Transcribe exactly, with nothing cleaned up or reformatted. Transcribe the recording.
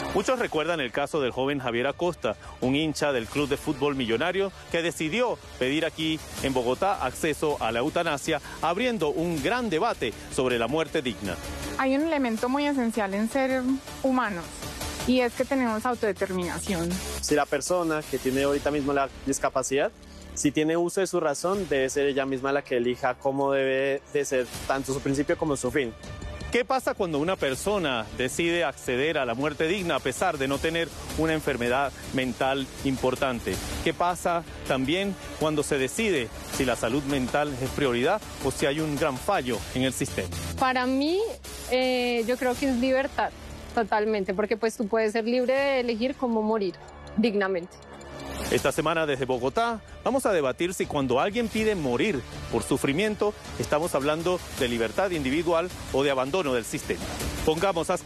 Muchos recuerdan el caso del joven Javier Acosta, un hincha del Club de Fútbol Millonario que decidió pedir aquí en Bogotá acceso a la eutanasia, abriendo un gran debate sobre la muerte digna. Hay un elemento muy esencial en ser humanos y es que tenemos autodeterminación. Si la persona que tiene ahorita mismo la discapacidad, si tiene uso de su razón, debe ser ella misma la que elija cómo debe de ser tanto su principio como su fin. ¿Qué pasa cuando una persona decide acceder a la muerte digna a pesar de no tener una enfermedad mental importante? ¿Qué pasa también cuando se decide si la salud mental es prioridad o si hay un gran fallo en el sistema? Para mí, eh, yo creo que es libertad, totalmente, porque pues tú puedes ser libre de elegir cómo morir dignamente. Esta semana desde Bogotá vamos a debatir si cuando alguien pide morir por sufrimiento estamos hablando de libertad individual o de abandono del sistema. Pongamos a